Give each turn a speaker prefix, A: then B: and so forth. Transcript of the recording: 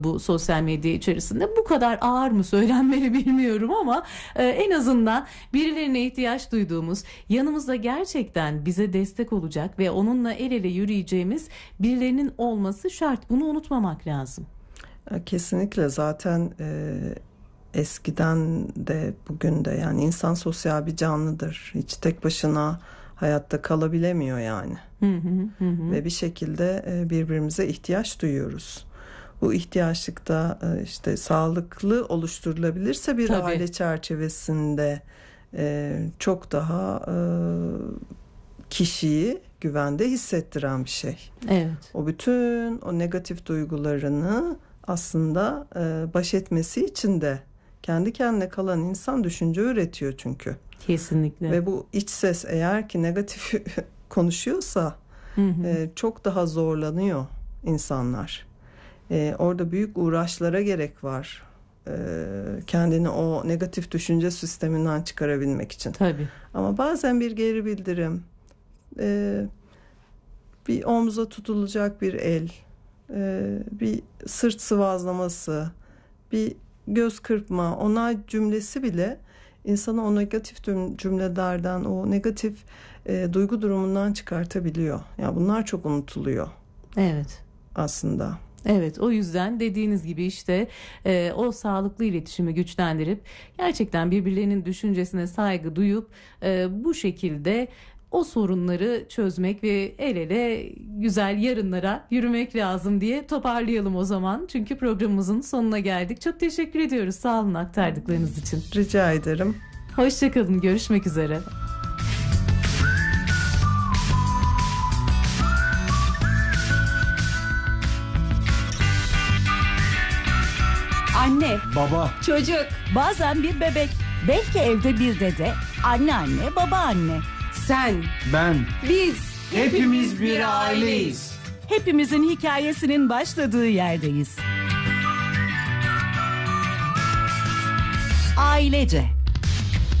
A: bu sosyal medya içerisinde. Bu kadar ağır mı söylenmeli bilmiyorum ama en azından birilerine ihtiyaç duyduğumuz, yanımızda gerçekten bize destek olacak ve onunla el ele yürüyeceğimiz birilerinin olması şart. Bunu unutmamak lazım.
B: Kesinlikle, zaten eskiden de bugün de yani insan sosyal bir canlıdır. Hiç tek başına hayatta kalabilemiyor yani. Ve bir şekilde birbirimize ihtiyaç duyuyoruz. Bu ihtiyaçlıkta işte sağlıklı oluşturulabilirse bir
A: Tabii.
B: aile çerçevesinde çok daha kişiyi güvende hissettiren bir şey.
A: Evet.
B: O bütün o negatif duygularını aslında baş etmesi için de kendi kendine kalan insan düşünce üretiyor çünkü.
A: Kesinlikle.
B: Ve bu iç ses eğer ki negatif konuşuyorsa çok daha zorlanıyor insanlar. Orada büyük uğraşlara gerek var. Kendini o negatif düşünce sisteminden çıkarabilmek için.
A: Tabii.
B: Ama bazen bir geri bildirim, bir omza tutulacak bir el, bir sırt sıvazlaması, bir göz kırpma, onay cümlesi bile insanı o negatif cümlelerden, o negatif duygu durumundan çıkartabiliyor. Yani bunlar çok unutuluyor.
A: Evet.
B: Aslında.
A: Evet, o yüzden dediğiniz gibi işte o sağlıklı iletişimi güçlendirip gerçekten birbirlerinin düşüncesine saygı duyup bu şekilde o sorunları çözmek ve el ele güzel yarınlara yürümek lazım diye toparlayalım o zaman. Çünkü programımızın sonuna geldik. Çok teşekkür ediyoruz. Sağ olun aktardıklarınız için.
B: Rica ederim.
A: Hoşçakalın. Görüşmek üzere.
C: Anne,
D: Baba,
C: çocuk, bazen bir bebek, belki evde bir dede, anneanne, babaanne. Sen,
D: ben,
C: biz,
D: hepimiz bir aileyiz.
C: Hepimizin hikayesinin başladığı yerdeyiz. Ailece.